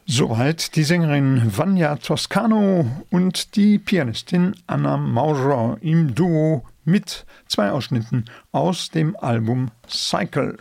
Soweit die Sängerin Vanya Toscano und die Pianistin Anna Maurer im Duo mit 2 Ausschnitten aus dem Album Cycle.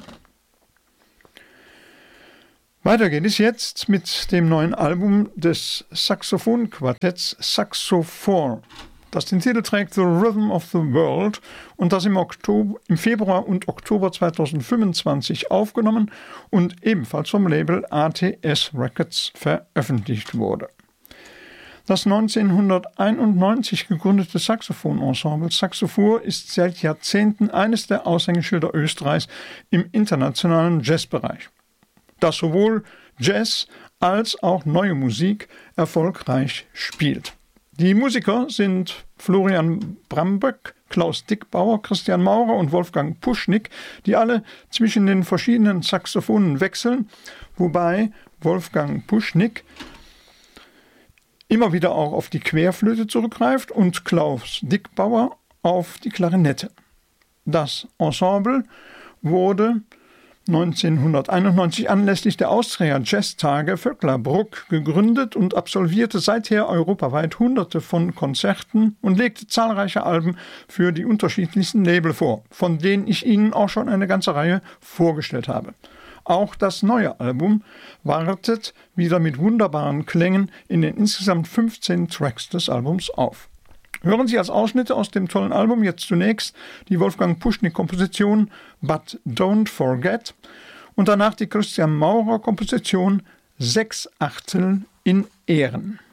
Weiter geht es jetzt mit dem neuen Album des Saxophonquartetts Saxo 4, das den Titel trägt The Rhythm of the World und das im Februar und Oktober 2025 aufgenommen und ebenfalls vom Label ATS Records veröffentlicht wurde. Das 1991 gegründete Saxophonensemble Saxo 4 ist seit Jahrzehnten eines der Aushängeschilder Österreichs im internationalen Jazzbereich, das sowohl Jazz als auch neue Musik erfolgreich spielt. Die Musiker sind Florian Bramböck, Klaus Dickbauer, Christian Maurer und Wolfgang Puschnick, die alle zwischen den verschiedenen Saxophonen wechseln, wobei Wolfgang Puschnick immer wieder auch auf die Querflöte zurückgreift und Klaus Dickbauer auf die Klarinette. Das Ensemble wurde 1991 anlässlich der Austria Jazztage Vöcklerbruck gegründet und absolvierte seither europaweit Hunderte von Konzerten und legte zahlreiche Alben für die unterschiedlichsten Label vor, von denen ich Ihnen auch schon eine ganze Reihe vorgestellt habe. Auch das neue Album wartet wieder mit wunderbaren Klängen in den insgesamt 15 Tracks des Albums auf. Hören Sie als Ausschnitte aus dem tollen Album jetzt zunächst die Wolfgang Puschnick-Komposition But Don't Forget und danach die Christian Maurer-Komposition 6/8 in Ehren.